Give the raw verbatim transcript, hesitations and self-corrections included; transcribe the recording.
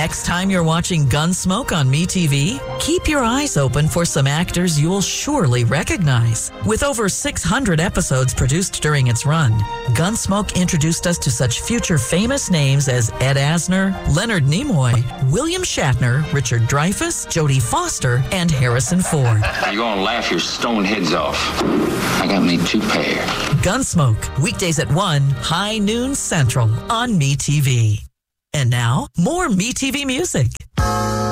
Next time you're watching Gunsmoke on MeTV, keep your eyes open for some actors you'll surely recognize. With over six hundred episodes produced during its run, Gunsmoke introduced us to such future famous names as Ed Asner, Leonard Nimoy, William Shatner, Richard Dreyfuss, Jodie Foster, and Harrison Ford. You're gonna laugh your stone heads off. I got me two pair. Gunsmoke, weekdays at one, high noon central on MeTV. And now, more MeTV music.